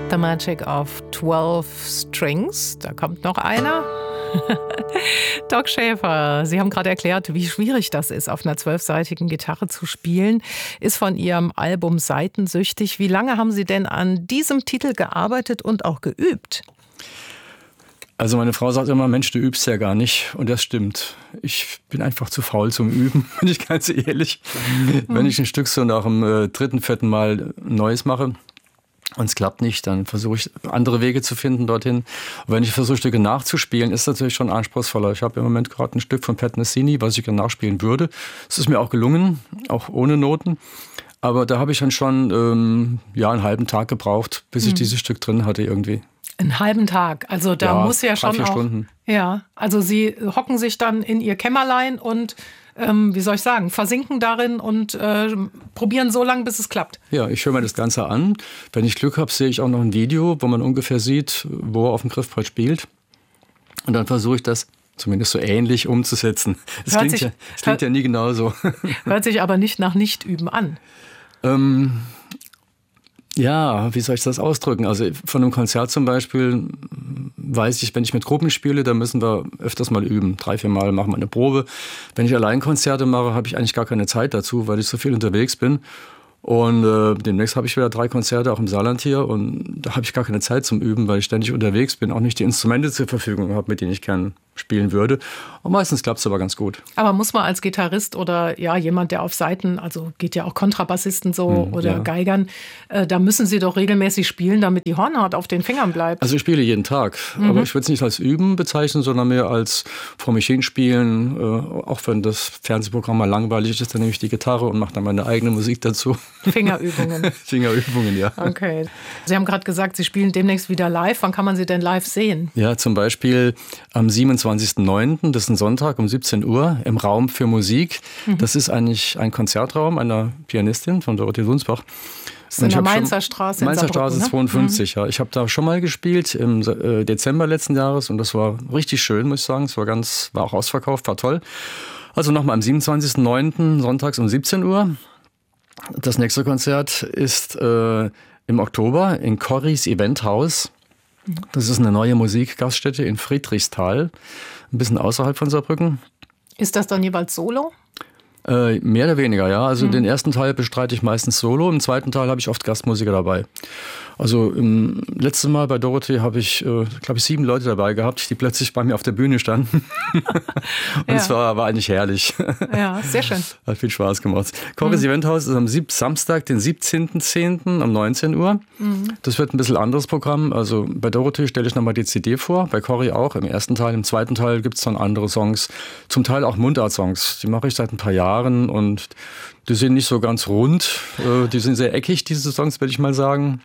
The Magic of 12 Strings. Da kommt noch einer. Doc Schäfer, Sie haben gerade erklärt, wie schwierig das ist, auf einer 12-seitigen Gitarre zu spielen. Ist von Ihrem Album Seitensüchtig. Wie lange haben Sie denn an diesem Titel gearbeitet und auch geübt? Also meine Frau sagt immer, Mensch, du übst ja gar nicht. Und das stimmt. Ich bin einfach zu faul zum Üben, bin ich ganz ehrlich. Wenn ich ein Stück so nach dem dritten, vierten Mal Neues mache und es klappt nicht, dann versuche ich andere Wege zu finden dorthin. Und wenn ich versuche, Stücke nachzuspielen, ist es natürlich schon anspruchsvoller. Ich habe im Moment gerade ein Stück von Pat Messini, was ich gerne nachspielen würde. Es ist mir auch gelungen, auch ohne Noten. Aber da habe ich dann schon einen halben Tag gebraucht, bis ich dieses Stück drin hatte irgendwie. Einen halben Tag, also da muss ja schon 3-4 auch... Stunden. Ja, also Sie hocken sich dann in Ihr Kämmerlein und, versinken darin und probieren so lange, bis es klappt. Ja, ich höre mir das Ganze an. Wenn ich Glück habe, sehe ich auch noch ein Video, wo man ungefähr sieht, wo er auf dem Griffbrett spielt. Und dann versuche ich das zumindest so ähnlich umzusetzen. Es klingt ja nie genauso. Hört sich aber nicht nach Nichtüben an. Ja, wie soll ich das ausdrücken? Also von einem Konzert zum Beispiel weiß ich, wenn ich mit Gruppen spiele, dann müssen wir öfters mal üben. 3-4 Mal machen wir eine Probe. Wenn ich allein Konzerte mache, habe ich eigentlich gar keine Zeit dazu, weil ich so viel unterwegs bin. Und demnächst habe ich wieder 3 Konzerte, auch im Saarland hier. Und da habe ich gar keine Zeit zum Üben, weil ich ständig unterwegs bin, auch nicht die Instrumente zur Verfügung habe, mit denen ich gern spielen würde. Und meistens klappt es aber ganz gut. Aber muss man als Gitarrist oder jemand, der auf Saiten, also geht ja auch Kontrabassisten so oder Geigern, da müssen Sie doch regelmäßig spielen, damit die Hornhaut auf den Fingern bleibt. Also ich spiele jeden Tag, aber ich würde es nicht als Üben bezeichnen, sondern mehr als vor mich hinspielen. Auch wenn das Fernsehprogramm mal langweilig ist, dann nehme ich die Gitarre und mache dann meine eigene Musik dazu. Fingerübungen. Fingerübungen, ja. Okay. Sie haben gerade gesagt, Sie spielen demnächst wieder live. Wann kann man Sie denn live sehen? Ja, zum Beispiel am 27.09., das ist ein Sonntag um 17 Uhr im Raum für Musik. Das ist eigentlich ein Konzertraum einer Pianistin von Dorothee Sulzbach. Das ist in der Mainzer Straße in Mainzer Saarbrücken, Straße 52, ja. Ich habe da schon mal gespielt im Dezember letzten Jahres und das war richtig schön, muss ich sagen. Es war auch ausverkauft, war toll. Also nochmal am 27.09. sonntags um 17 Uhr. Das nächste Konzert ist im Oktober in Corrys Eventhaus. Das ist eine neue Musikgaststätte in Friedrichsthal, ein bisschen außerhalb von Saarbrücken. Ist das dann jeweils Solo? Mehr oder weniger, ja. Also den ersten Teil bestreite ich meistens solo, im zweiten Teil habe ich oft Gastmusiker dabei. Also im letzten Mal bei Dorothee habe ich, glaube ich, 7 Leute dabei gehabt, die plötzlich bei mir auf der Bühne standen. Und es war eigentlich herrlich. Ja, sehr schön. Hat viel Spaß gemacht. Corrys Eventhaus ist am Samstag, den 17.10. um 19 Uhr. Das wird ein bisschen anderes Programm. Also bei Dorothee stelle ich nochmal die CD vor, bei Corry auch im ersten Teil. Im zweiten Teil gibt es dann andere Songs, zum Teil auch Mundart-Songs. Die mache ich seit ein paar Jahren und die sind nicht so ganz rund. Die sind sehr eckig, diese Songs, würde ich mal sagen.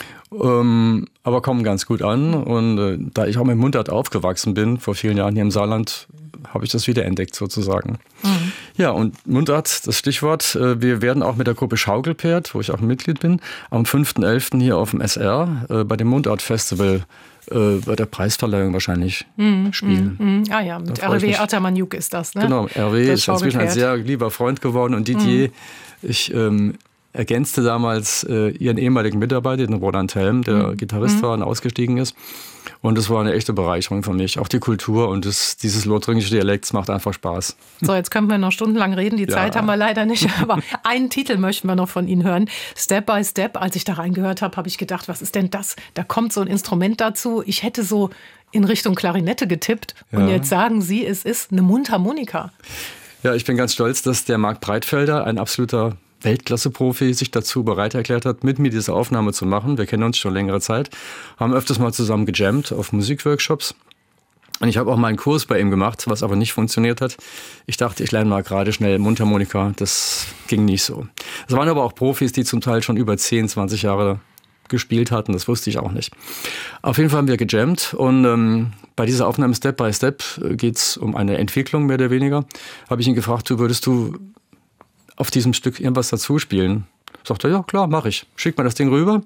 Aber kommen ganz gut an. Und da ich auch mit Mundart aufgewachsen bin, vor vielen Jahren hier im Saarland, habe ich das wiederentdeckt sozusagen. Ja, und Mundart, das Stichwort. Wir werden auch mit der Gruppe Schaukelpferd, wo ich auch Mitglied bin, am 5.11. hier auf dem SR bei dem Mundart-Festival bei der Preisverleihung wahrscheinlich spielen. Ah ja, mit RW Atamanjuk ist das, ne? Genau, RW ist inzwischen ein sehr lieber Freund geworden und Didier, ich ergänzte damals ihren ehemaligen Mitarbeiter, den Roland Helm, der Gitarrist war und ausgestiegen ist. Und das war eine echte Bereicherung für mich. Auch die Kultur und dieses lothringische Dialekt macht einfach Spaß. So, jetzt können wir noch stundenlang reden. Die Zeit haben wir leider nicht. Aber einen Titel möchten wir noch von Ihnen hören. Step by Step. Als ich da reingehört habe, habe ich gedacht, was ist denn das? Da kommt so ein Instrument dazu. Ich hätte so in Richtung Klarinette getippt. Und jetzt sagen Sie, es ist eine Mundharmonika. Ja, ich bin ganz stolz, dass der Marc Breitfelder, ein absoluter Weltklasse-Profi, sich dazu bereit erklärt hat, mit mir diese Aufnahme zu machen. Wir kennen uns schon längere Zeit, haben öfters mal zusammen gejammt auf Musikworkshops. Und ich habe auch mal einen Kurs bei ihm gemacht, was aber nicht funktioniert hat. Ich dachte, ich lerne mal gerade schnell Mundharmonika. Das ging nicht so. Es waren aber auch Profis, die zum Teil schon über 10, 20 Jahre gespielt hatten. Das wusste ich auch nicht. Auf jeden Fall haben wir gejammt und bei dieser Aufnahme Step by Step geht es um eine Entwicklung mehr oder weniger. Habe ich ihn gefragt, würdest du auf diesem Stück irgendwas dazu spielen? Sagt er, ja klar, mache ich. Schick mal das Ding rüber.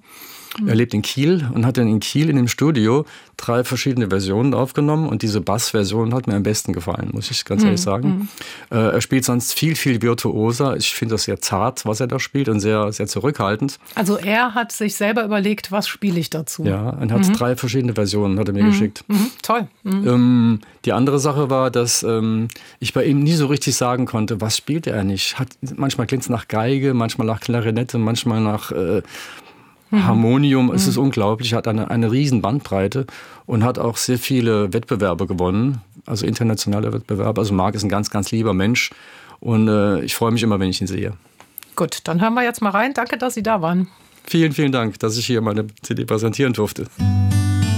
Er lebt in Kiel und hat dann in Kiel in dem Studio 3 verschiedene Versionen aufgenommen und diese Bassversion hat mir am besten gefallen, muss ich ganz ehrlich sagen. Er spielt sonst viel, viel virtuoser. Ich finde das sehr zart, was er da spielt und sehr, sehr zurückhaltend. Also er hat sich selber überlegt, was spiele ich dazu? Ja, und hat 3 verschiedene Versionen, hat er mir geschickt. Toll. Die andere Sache war, dass ich bei ihm nie so richtig sagen konnte, was spielt er eigentlich. Manchmal klingt es nach Geige, manchmal nach Klarinette, manchmal nach Harmonium. Es ist unglaublich, hat eine riesen Bandbreite und hat auch sehr viele Wettbewerbe gewonnen, also internationale Wettbewerbe. Also Marc ist ein ganz, ganz lieber Mensch und ich freue mich immer, wenn ich ihn sehe. Gut, dann hören wir jetzt mal rein. Danke, dass Sie da waren. Vielen, vielen Dank, dass ich hier meine CD präsentieren durfte.